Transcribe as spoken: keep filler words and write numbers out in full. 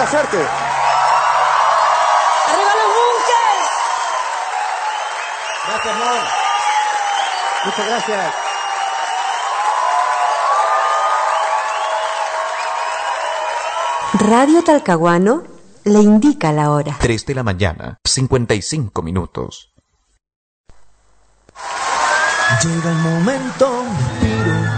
Buena suerte. ¡Arriba los bunkers! Gracias, amor. Muchas gracias. Radio Talcahuano le indica la hora. tres de la mañana, cincuenta y cinco minutos. Llega el momento, respiro.